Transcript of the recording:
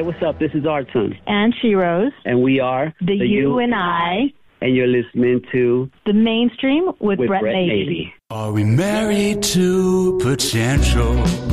what's up? This is Arton. And She-Rose. And we are The You and I. And you're listening to The Mainstream with Brett Macy. Are we married to potential?